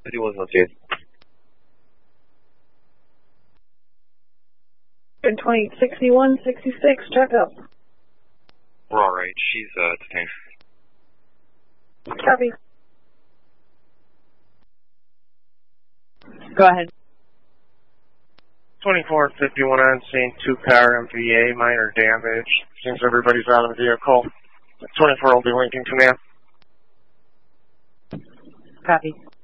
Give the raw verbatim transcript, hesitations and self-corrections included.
fifty-one associated. And twenty sixty-one sixty-six, check up. We're all right. She's uh, detained. Copy. Go ahead. twenty-four fifty-one on scene, two car M V A, minor damage. Seems everybody's out of the vehicle. twenty-four will be linking command. Copy.